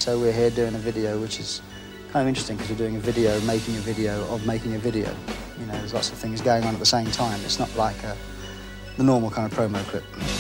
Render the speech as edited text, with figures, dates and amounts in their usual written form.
so we're here doing a video, which is kind of interesting because we're doing a video, making a video of making a video. You know, there's lots of things going on at the same time. It's not like the normal kind of promo clip.